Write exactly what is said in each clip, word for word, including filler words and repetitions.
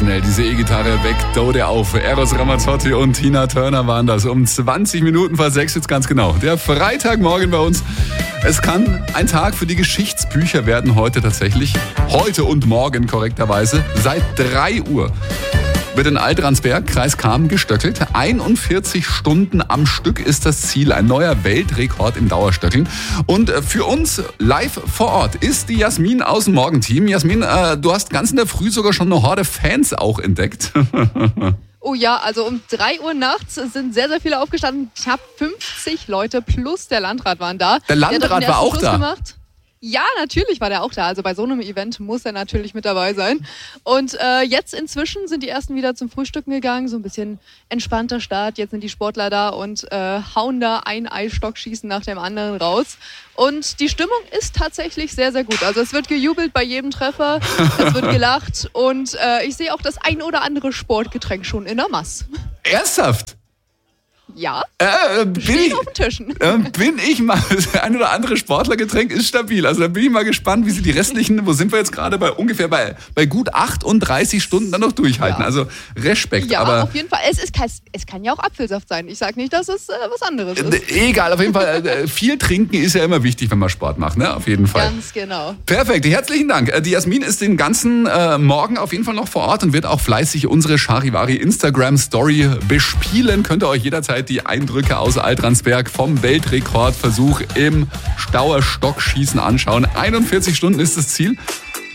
schnell. Diese E-Gitarre weckt Dode auf. Eros Ramazzotti und Tina Turner waren das. Um zwanzig Minuten vor sechs jetzt ganz genau. Der Freitagmorgen bei uns. Es kann ein Tag für die Geschichtsbücher werden heute tatsächlich. Heute und morgen korrekterweise. Seit drei Uhr wird in Altransberg, Kreis Cham, gestöckelt. einundvierzig Stunden am Stück ist das Ziel. Ein neuer Weltrekord im Dauerstöckeln. Und für uns live vor Ort ist die Jasmin aus dem Morgenteam. Jasmin, äh, du hast ganz in der Früh sogar schon eine Horde Fans auch entdeckt. Oh ja, also um drei Uhr nachts sind sehr, sehr viele aufgestanden. Knapp fünfzig Leute plus der Landrat waren da. Der Landrat der war auch Schluss da? Gemacht. Ja, natürlich war der auch da. Also bei so einem Event muss er natürlich mit dabei sein. Und äh, jetzt inzwischen sind die ersten wieder zum Frühstücken gegangen. So ein bisschen entspannter Start. Jetzt sind die Sportler da und äh, hauen da ein Eisstockschießen nach dem anderen raus. Und die Stimmung ist tatsächlich sehr, sehr gut. Also es wird gejubelt bei jedem Treffer. Es wird gelacht. Und äh, ich sehe auch das ein oder andere Sportgetränk schon in der Masse. Ernsthaft? Ja, äh, bin stehen ich, auf den Tischen. Äh, bin ich mal, das ein oder andere Sportlergetränk ist stabil. Also da bin ich mal gespannt, wie sie die restlichen, wo sind wir jetzt gerade, bei ungefähr bei, bei gut achtunddreißig Stunden dann noch durchhalten. Ja. Also Respekt. Ja, aber auf jeden Fall. Es, ist, es kann ja auch Apfelsaft sein. Ich sage nicht, dass es äh, was anderes ist. Äh, egal, auf jeden Fall. Äh, viel trinken ist ja immer wichtig, wenn man Sport macht, ne? Auf jeden Fall. Ganz genau. Perfekt, herzlichen Dank. Die Jasmin ist den ganzen äh, Morgen auf jeden Fall noch vor Ort und wird auch fleißig unsere Charivari Instagram Story bespielen. Könnt ihr euch jederzeit die Eindrücke aus Altransberg vom Weltrekordversuch im Dauerstockschießen anschauen. einundvierzig Stunden ist das Ziel.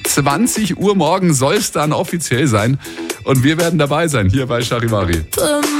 zwanzig Uhr morgen soll es dann offiziell sein. Und wir werden dabei sein hier bei Charivari.